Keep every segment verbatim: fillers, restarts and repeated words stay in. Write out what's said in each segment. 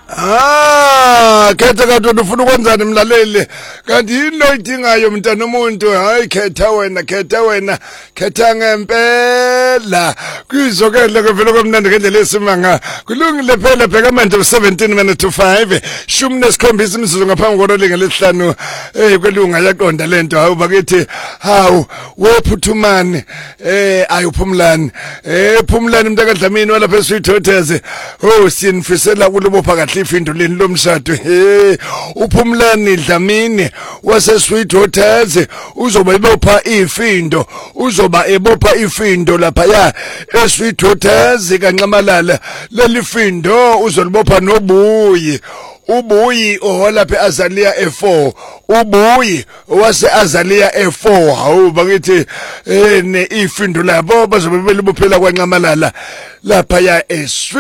Ah, khetha kanti ufuna ukwenzani mlaleli? Kanti yini oyidingayo mntana umuntu? Hayi khetha wena, khetha wena, khetha ngempela. Kuyizokela ke vele komnandi ngendlela esimanga. Kulungile phela bheka manje seventeen minutes to five. Shumi nesikhombisa imizulu ngaphambi kwelinga lesihlanu. Eh kwelunga yaqonda lento hawu bakithi. Hawu wephuthumani eh ayuphumlani. Eh phumlani mntakadlamini walapha eSweethothers. Oh sinifisela kulobo phakathi ifindo leni lomshado. He uphumlani Dlamini wase Sweethothers uzoba ebopha ifindo uzoba ebopha ifindo lapha ya eSweethothers kanqamalala leli findo uzolibopha nobuyi ubuyi olapha Azalea E four ubuyi wase Azalea E four hawu bakithi eh ne ifindo labo bazobe belibophela kwanqamalala lapha ya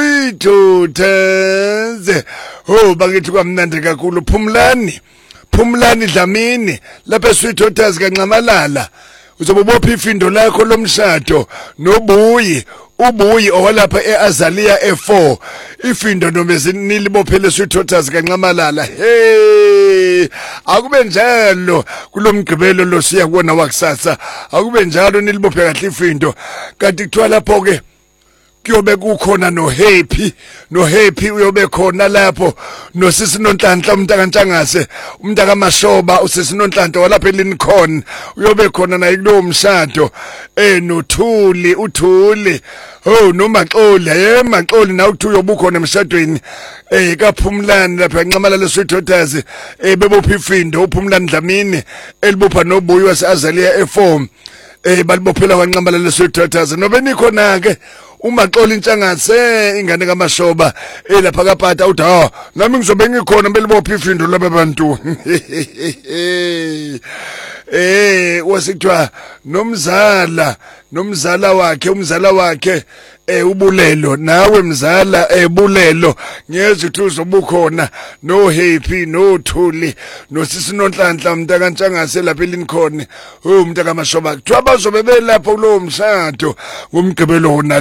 eSweethothers. Oh bakithi kwamnandi kakhulu phumlani phumlani Dlamini lapha eSweethothers kanqamalala uzobopha ifindo lakho lomshado nobuyi ubuyi owalapha eAzalea E four ifindo nomezinilibophele eSweethothers kanqamalala. Hey akube njalo kulomgqibelo lo siya kubona wakusasa akube njalo nilibophe kahle ifindo kanti kuthiwa lapho ke kuyobe kukhona no happy no happy uyobe khona lapho no sisi Nonhlanhla umntaka Ntshangase umntaka Mashoba usisi Nonhlanhla walapha eLincoln uyobe khona naye kulo mshado eh noThuli uThuli oh noMaxoli hey Maxoli na uthi uyobukhona emshadweni eh kaPhumlani lapha enqamalala eSweethothers eh bebopha ifindo uPhumlani Dlamini elibopha nobuyi waseAzalea E four eh balibophela kwanqamalala eSweethothers nobe nikhona ke uMaxoli Ntshangase ingane kaMashoba elapha kaPata uthi ha nami ngizobe ngikhona belibopha ifindo laba bantu. Eh wasithwa nomzala nomzala wakhe umzala wakhe eh ubulelo nawe mzala ebulelo ngiyeza ukuthi uzobukhona no happy no Thuli no sisi Nonhlanhla umntaka Ntshangase lapha eLincoln oh umntaka Mashoba kuthiwa bazobe belapha kulo mshado ngomgqibelo